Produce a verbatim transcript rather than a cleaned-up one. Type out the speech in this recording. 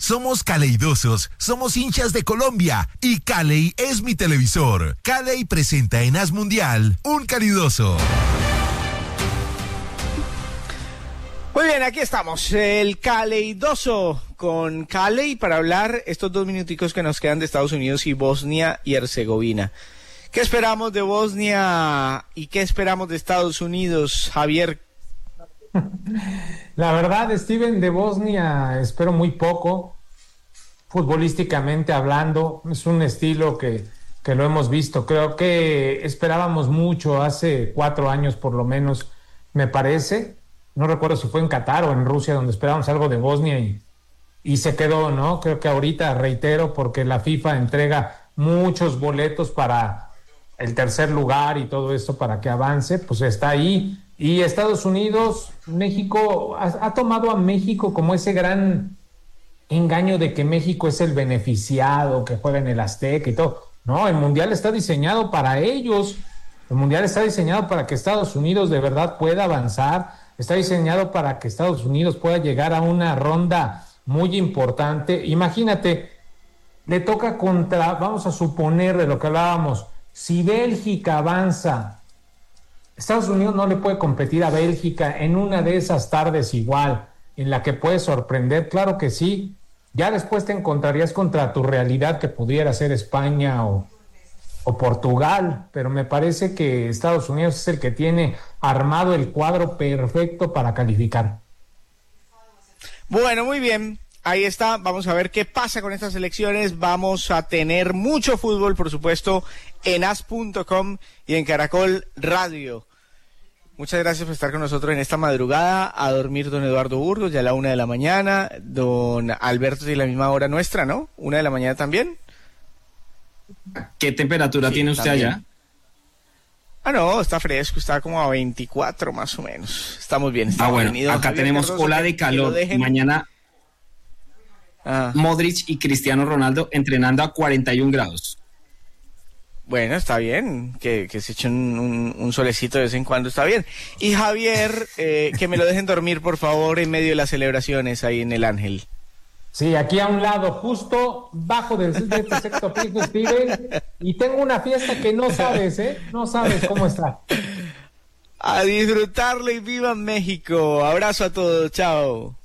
Somos caleidosos, somos hinchas de Colombia y Caley es mi televisor. Caley presenta en As Mundial un calidoso. Muy bien, aquí estamos, el Caleidoso con Caley para hablar estos dos minuticos que nos quedan de Estados Unidos y Bosnia y Herzegovina. ¿Qué esperamos de Bosnia y qué esperamos de Estados Unidos, Javier? La verdad, Steven, de Bosnia espero muy poco, futbolísticamente hablando. Es un estilo que, que lo hemos visto. Creo que esperábamos mucho hace cuatro años por lo menos, me parece. No recuerdo si fue en Qatar o en Rusia donde esperábamos algo de Bosnia y, y se quedó, ¿no? Creo que ahorita, reitero, porque la FIFA entrega muchos boletos para el tercer lugar y todo esto para que avance, pues está ahí. Y Estados Unidos, México, ha, ha tomado a México como ese gran engaño de que México es el beneficiado, que juega en el Azteca y todo. No, el Mundial está diseñado para ellos. El Mundial está diseñado para que Estados Unidos de verdad pueda avanzar. Está diseñado para que Estados Unidos pueda llegar a una ronda muy importante. Imagínate, le toca contra, vamos a suponer de lo que hablábamos, si Bélgica avanza, Estados Unidos no le puede competir a Bélgica en una de esas tardes igual, en la que puede sorprender, claro que sí. Ya después te encontrarías contra tu realidad que pudiera ser España o, o Portugal, pero me parece que Estados Unidos es el que tiene armado el cuadro perfecto para calificar. Bueno, muy bien. Ahí está, vamos a ver qué pasa con estas elecciones. Vamos a tener mucho fútbol, por supuesto, en as punto com y en Caracol Radio. Muchas gracias por estar con nosotros en esta madrugada. A dormir, don Eduardo Burgos, ya a la una de la mañana. Don Alberto, de la misma hora nuestra, ¿no? Una de la mañana también. ¿Qué temperatura sí, tiene usted también allá? Ah, no, está fresco, está como a veinticuatro más o menos. Estamos bien. Ah, bueno, acá Javier tenemos Cardoso, ola de calor. Mañana ah. Modric y Cristiano Ronaldo entrenando a cuarenta y un grados. Bueno, está bien, que, que se echen un, un solecito de vez en cuando, está bien. Y Javier, eh, que me lo dejen dormir, por favor, en medio de las celebraciones ahí en el Ángel. Sí, aquí a un lado, justo bajo de, de este sexto piso, Steven, y tengo una fiesta que no sabes, ¿eh? No sabes cómo está. A disfrutarle y viva México. Abrazo a todos, chao.